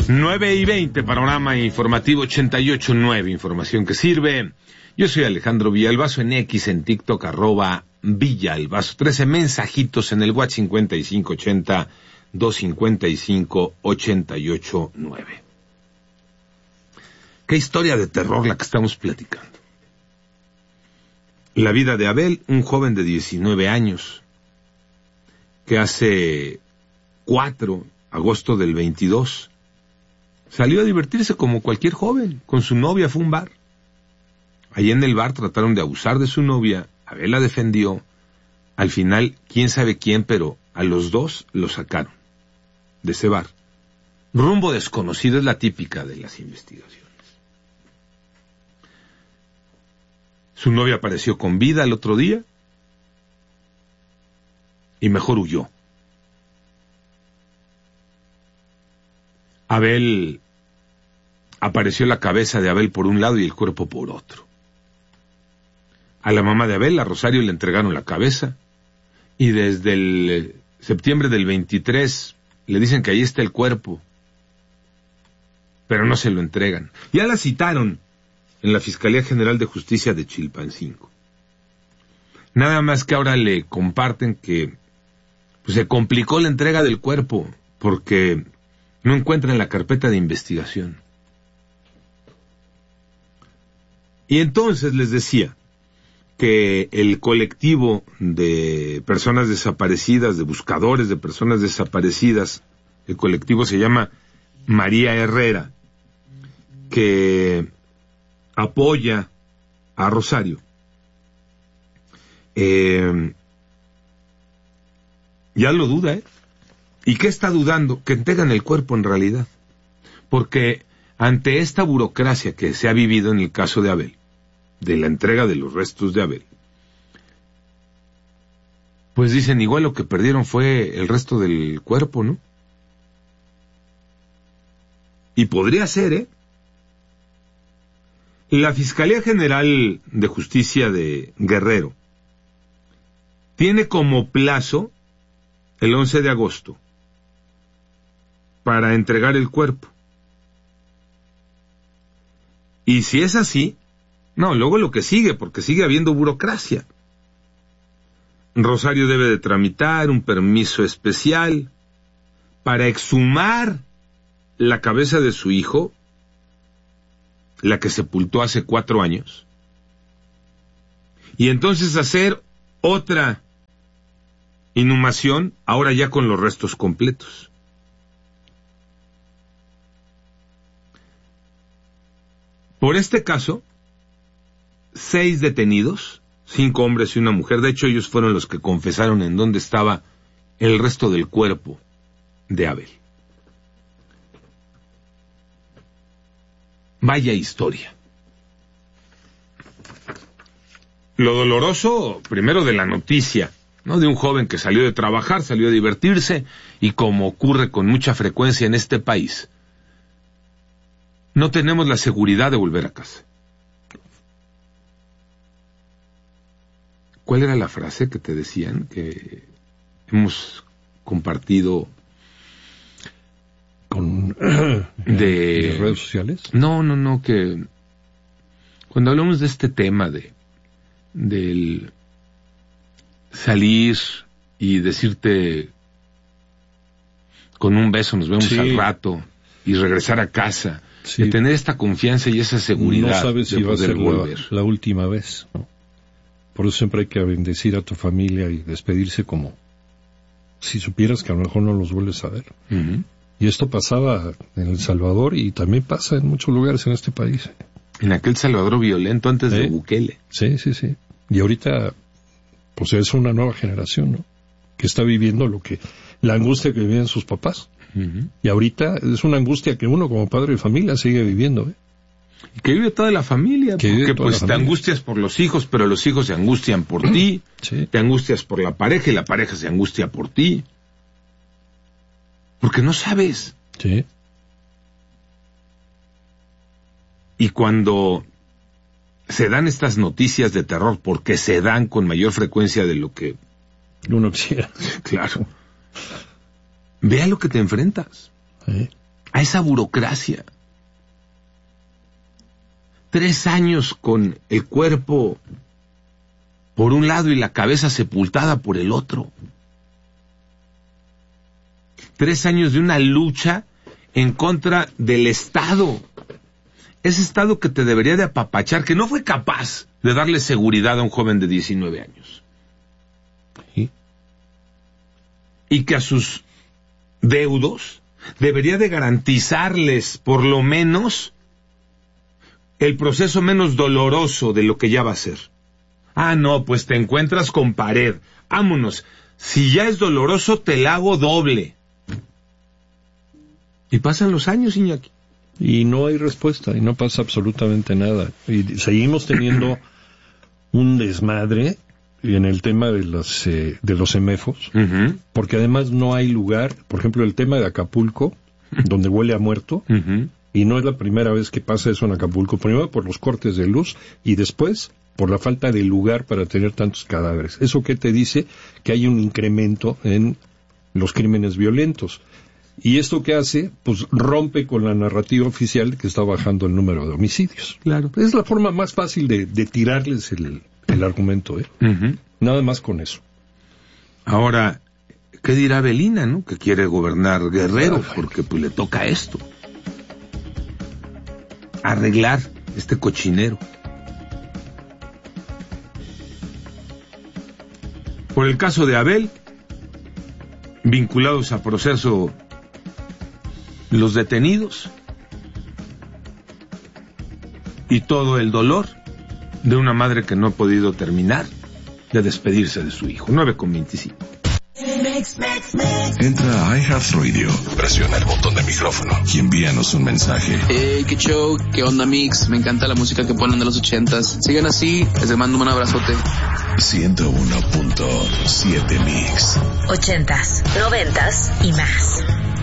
9:20, panorama informativo 88.9, información que sirve. Yo soy Alejandro Villalbazo, en X, en TikTok, @Villalbazo. 13 mensajitos en el WhatsApp 5580-255-889. Qué historia de terror la que estamos platicando. La vida de Abel, un joven de 19 años, que hace 4 de agosto del 22, salió a divertirse como cualquier joven. Con su novia fue a un bar. Allí en el bar trataron de abusar de su novia. Abel la defendió. Al final, quién sabe quién, pero a los dos lo sacaron de ese bar. Rumbo desconocido es la típica de las investigaciones. Su novia apareció con vida al otro día y mejor huyó. Apareció la cabeza de Abel por un lado y el cuerpo por otro. A la mamá de Abel, a Rosario, le entregaron la cabeza y desde el septiembre del 23 le dicen que ahí está el cuerpo, pero no se lo entregan. Ya la citaron en la Fiscalía General de Justicia de Chilpancingo. Nada más que ahora le comparten que se complicó la entrega del cuerpo porque no encuentran la carpeta de investigación. Y entonces les decía que el colectivo de personas desaparecidas, de buscadores de personas desaparecidas, el colectivo se llama María Herrera, que apoya a Rosario. Ya lo duda, ¿eh? ¿Y qué está dudando? Que entregan el cuerpo en realidad. Porque ante esta burocracia que se ha vivido en el caso de Abel, de la entrega de los restos de Abel, pues dicen, igual lo que perdieron fue el resto del cuerpo, ¿no? Y podría ser, ¿eh? La Fiscalía General de Justicia de Guerrero tiene como plazo el 11 de agosto para entregar el cuerpo. Y si es así, no, luego lo que sigue, porque sigue habiendo burocracia. Rosario debe de tramitar un permiso especial para exhumar la cabeza de su hijo, la que sepultó hace 4 años, y entonces hacer otra inhumación, ahora ya con los restos completos. Por este caso, 6 detenidos, 5 hombres y una mujer, de hecho ellos fueron los que confesaron en dónde estaba el resto del cuerpo de Abel. Vaya historia. Lo doloroso, primero, de la noticia, ¿no? De un joven que salió de trabajar, salió a divertirse, y como ocurre con mucha frecuencia en este país, no tenemos la seguridad de volver a casa. ¿Cuál era la frase que te decían que hemos compartido con de redes sociales? No, que cuando hablamos de este tema del salir y decirte con un beso nos vemos al rato y regresar a casa, de tener esta confianza y esa seguridad, no sabes si va a ser la última vez, ¿no? Por eso siempre hay que bendecir a tu familia y despedirse como si supieras que a lo mejor no los vuelves a ver. Uh-huh. Y esto pasaba en El Salvador y también pasa en muchos lugares en este país. En aquel Salvador violento antes de Bukele. Sí. Y ahorita, pues es una nueva generación, ¿no? Que está viviendo la angustia que vivían sus papás. Uh-huh. Y ahorita es una angustia que uno como padre de familia sigue viviendo, ¿eh? Y que vive toda la familia, porque pues te angustias por los hijos, pero los hijos se angustian por ti, te angustias por la pareja y la pareja se angustia por ti. Porque no sabes. Sí. Y cuando se dan estas noticias de terror, porque se dan con mayor frecuencia de lo que uno quisiera. Claro. Ve a lo que te enfrentas. Sí. a esa burocracia. 3 años con el cuerpo por un lado y la cabeza sepultada por el otro. 3 años de una lucha en contra del Estado. Ese Estado que te debería de apapachar, que no fue capaz de darle seguridad a un joven de 19 años. ¿Sí? Y que a sus deudos debería de garantizarles por lo menos el proceso menos doloroso de lo que ya va a ser. Ah, no, pues te encuentras con pared. Vámonos. Si ya es doloroso, te la hago doble. Y pasan los años, Iñaki. Y no hay respuesta, y no pasa absolutamente nada. Y seguimos teniendo un desmadre en el tema de los semefos, porque además no hay lugar, por ejemplo, el tema de Acapulco, donde huele a muerto, y no es la primera vez que pasa eso en Acapulco, primero por los cortes de luz, y después por la falta de lugar para tener tantos cadáveres. ¿Eso qué te dice? Que hay un incremento en los crímenes violentos. ¿Y esto qué hace? Pues rompe con la narrativa oficial que está bajando el número de homicidios. Claro. Es la forma más fácil de tirarles el argumento, ¿eh? Nada más con eso. Ahora, ¿qué dirá Belinda, no? Que quiere gobernar Guerrero, porque pues le toca esto. Arreglar este cochinero. Por el caso de Abel, vinculados a proceso los detenidos y todo el dolor de una madre que no ha podido terminar de despedirse de su hijo. 9:25. Entra a iHeartRadio, presiona el botón de micrófono y envíanos un mensaje. Hey, qué show, qué onda Mix, me encanta la música que ponen de los 80s. Sigan así, les mando un abrazote. 101.7 Mix. 80s, 90s y más.